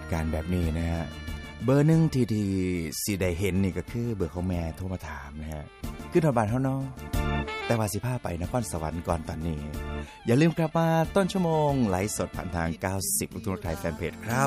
ตุการณ์แบบนี้นะฮะเบอร์หนึ่งที่สิได้เห็นนี่ก็คือเบอร์ของแม่โทรมาถามนะฮะคือทอดบ้านเฮาเนาะแต่ว่าสิพาไปนครสวรรค์ก่อนตอนนี้อย่าลืมกลับมาต้นชั่วโมงไลฟ์สดผ่านทาง90ลูกทุ่งไทยแฟนเพจครับ